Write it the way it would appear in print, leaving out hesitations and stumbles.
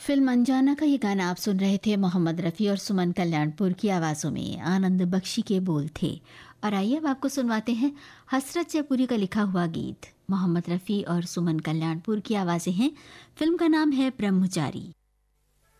Film अनजाना का ये गाना आप सुन रहे थे। मोहम्मद रफ़ी और सुमन कल्याणपुर की आवाज़ों में आनंद बख्शी के बोल थे। और आइए अब आपको सुनवाते हैं हसरत जयपुरी का लिखा हुआ गीत। मोहम्मद रफ़ी और सुमन कल्याणपुर की आवाज़ें हैं। फिल्म का नाम है ब्रह्मचारी।